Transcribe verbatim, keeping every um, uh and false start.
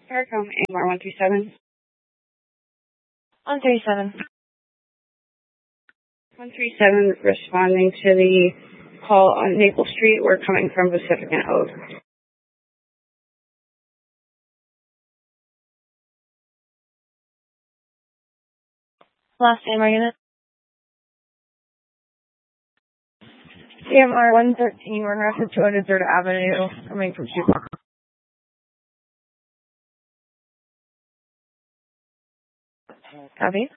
Paracom, A M R one three seven. one three seven. one three seven responding to the call on Maple Street. We're coming from Pacific and Ode. Last A M R unit. A M R one thirteen, we're north of two hundred third Avenue, coming from Chicago. Copy.